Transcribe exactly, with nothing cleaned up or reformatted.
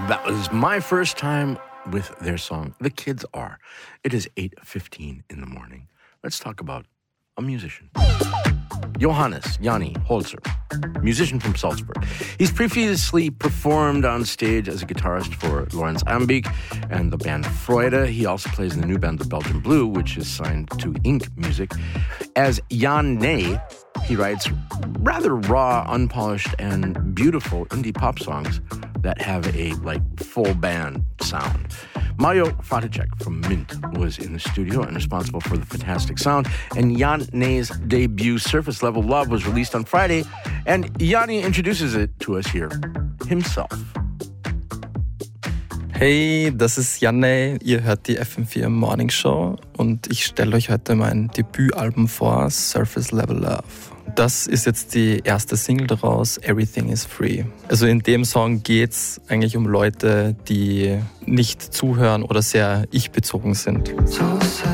That was my first time with their song, The Kids Are. It is eight fifteen in the morning. Let's talk about a musician. Johannes Janni Holzer, musician from Salzburg. He's previously performed on stage as a guitarist for Lorenz Ambig and the band Freude. He also plays in the new band The Belgian Blue, which is signed to Ink Music. As Jan Ney, he writes rather raw, unpolished, and beautiful indie pop songs that have a like full band sound. Mario Fatacek from Mint was in the studio and responsible for the fantastic sound. And Jan Ney's debut, Surface Level Love, was released on Friday. And Janni introduces it to us here himself. Hey, das ist Jan Ney. Ihr hört die F M vier Morning Show und ich stelle euch heute mein Debütalbum vor, Surface Level Love. Das ist jetzt die erste Single daraus, Everything is Free. Also in dem Song geht's eigentlich um Leute, die nicht zuhören oder sehr ich-bezogen sind.